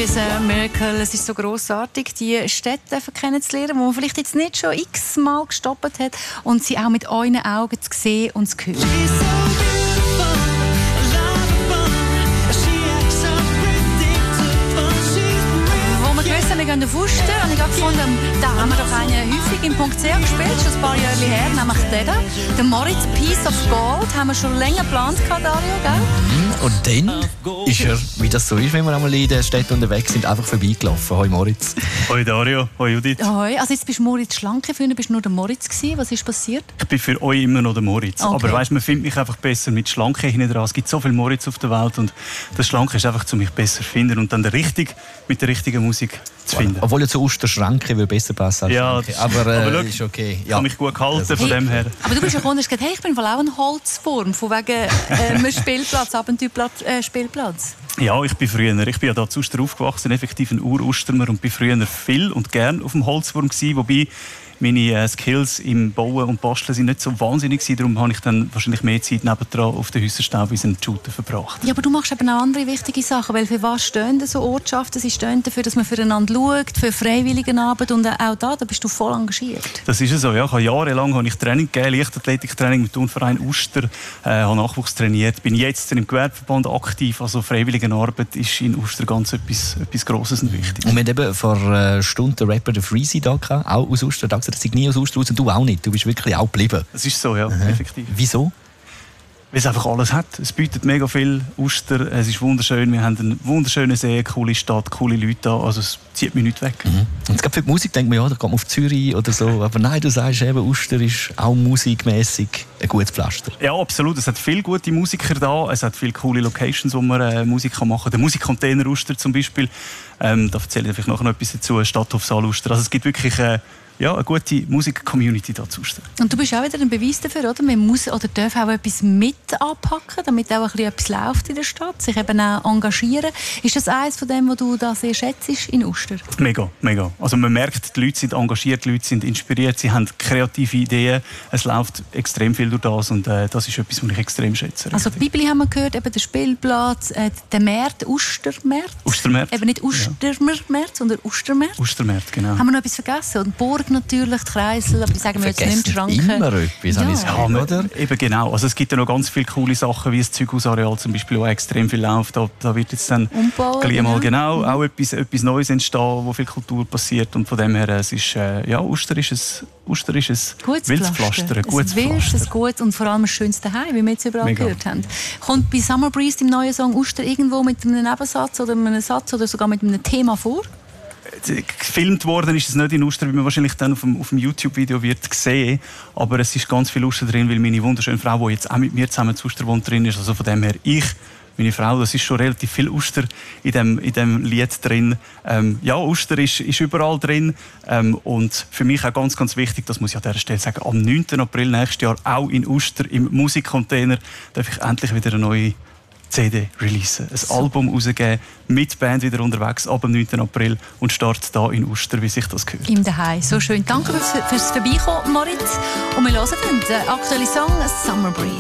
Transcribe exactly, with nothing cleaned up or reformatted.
is a Miracle. Es ist so grossartig, die Städte kennenzulernen, die man vielleicht jetzt nicht schon x-mal gestoppt hat und sie auch mit euren Augen zu sehen und zu hören. Wir gehen auf Uster und ich habe gefunden, da haben wir doch einen häufig im Punkt C gespielt, schon ein paar Jahre her, nämlich den da. Den Moritz Piece of Gold haben wir schon länger geplant, Dario, gell? Und dann ist er, wie das so ist, wenn wir einmal in der Stadt unterwegs sind, einfach vorbeigelaufen. Hoi Moritz. Hoi Dario, hoi Judith. Hoi, also jetzt bist du Moritz Schlanke, früher bist du nur der Moritz gewesen. Was ist passiert? Ich bin für euch immer noch der Moritz. Okay. Aber weißt, man findet mich einfach besser mit Schlanke hinten dran. Es gibt so viel Moritz auf der Welt und das Schlanke ist einfach, um mich besser zu finden und dann der richtig, mit der richtigen Musik zu finden. Obwohl ja zu Osterschranke würde besser passen als ja, Schranke. Aber, äh, aber schau, ist okay. Ich ja. kann mich gut gehalten von hey, dem her. Aber du bist ja gekommen und hast gesagt, hey, ich bin voll auch ein Holzwurm, von wegen äh, einem Spielplatz, Abenteuerplatz, äh, Spielplatz. Ja, ich bin früher, ich bin ja da zu Uster aufgewachsen, effektiv ein Ur-Ustermer und bin früher viel und gern auf dem Holzwurm gewesen, wobei meine äh, Skills im Bauen und Basteln sind nicht so wahnsinnig gewesen, darum habe ich dann wahrscheinlich mehr Zeit nebendran auf der Hüsserstaube in Shooter verbracht. Ja, aber du machst eben auch andere wichtige Sachen, weil für was stehen denn so Ortschaften? Sie stehen dafür, dass man füreinander schaut, für Freiwilligenarbeit und auch da, da bist du voll engagiert. Das ist so, ja. Ich habe jahrelang habe ich Training gegeben, Leichtathletiktraining mit dem Turnverein Uster, äh, habe Nachwuchs trainiert, bin jetzt im Gewerbeverband aktiv, also Freiwilligenarbeit ist in Uster ganz etwas, etwas Grosses und Wichtiges. Und wir hatten eben vor einer Stunde den Rapper den Freezy da gehabt, auch aus Uster, da gesagt, das sei nie aus Uster raus und du auch nicht, du bist wirklich auch geblieben. Das ist so, ja, mhm. effektiv. Wieso? Weil es einfach alles hat. Es bietet mega viel Uster, es ist wunderschön, wir haben einen wunderschönen See, eine coole Stadt, coole Leute da, also es zieht mich nicht weg. Mhm. Und gerade für die Musik denkt man, ja, da geht man auf Zürich oder so, aber nein, du sagst eben, Uster ist auch musikmässig ein gutes Pflaster. Ja, absolut, es hat viele gute Musiker da, es hat viele coole Locations, wo man äh, Musik machen kann. Der Musikcontainer Uster zum Beispiel, ähm, da erzähle ich vielleicht nachher noch etwas dazu, Stadthofsaal Uster, also es gibt wirklich äh, ja, eine gute Musik-Community da zu Uster. Und du bist auch wieder ein Beweis dafür, oder? Man muss oder darf auch etwas mit anpacken, damit auch ein bisschen etwas läuft in der Stadt, sich eben auch engagieren. Ist das eines von dem, was du da sehr schätzt in Uster? Mega, mega. Also man merkt, die Leute sind engagiert, die Leute sind inspiriert, sie haben kreative Ideen, es läuft extrem viel durch das und äh, das ist etwas, was ich extrem schätze. Richtig. Also die Bibli haben wir gehört, eben der Spielplatz, äh, der Markt, Ustermarkt. Ustermarkt. Eben nicht Ustermarkt, sondern Ustermarkt. Ustermarkt, genau. Haben wir noch etwas vergessen? Und Burg natürlich, die Kreisel, aber die sagen wir jetzt nicht Schranken. Immer etwas, ja. habe ich ja, man, oder? Eben genau. Also es gibt ja noch ganz viele coole Sachen, wie das Zeughausareal zum Beispiel, wo extrem viel läuft. Da, da wird jetzt dann Umbauen, gleich mal genau mhm. auch etwas, etwas Neues entstehen, wo viel Kultur passiert. Und von dem her, es ist, äh, ja, Uster ist ein, Uster ist ein gutes wildes Pflaster. Pflaster. Ein gutes ein wildes, Pflaster. ein gutes und vor allem das schönste Heim, wie wir jetzt überall Mega. gehört haben. Kommt bei Summer Breeze im neuen Song Uster irgendwo mit einem Nebensatz oder einem Satz oder sogar mit einem Thema vor? Gefilmt worden ist es nicht in Uster, wie man wahrscheinlich dann auf dem, auf dem YouTube-Video wird sehen. Aber es ist ganz viel Uster drin, weil meine wunderschöne Frau, die jetzt auch mit mir zusammen zu Uster wohnt, drin ist. Also von dem her, ich, meine Frau, das ist schon relativ viel Uster in dem, in dem Lied drin. Ähm, ja, Uster ist, ist überall drin. Ähm, und für mich auch ganz, ganz wichtig, das muss ich an dieser Stelle sagen, am neunten April nächstes Jahr auch in Uster im Musikcontainer darf ich endlich wieder eine neue C D releasen, ein so. Album rausgeben, mit Band wieder unterwegs ab dem neunten April und startet da in Uster, wie sich das gehört. Im Daheim. So schön. Danke fürs, fürs Vorbeikommen, Moritz. Und wir hören den aktuellen Song «Summer Breeze».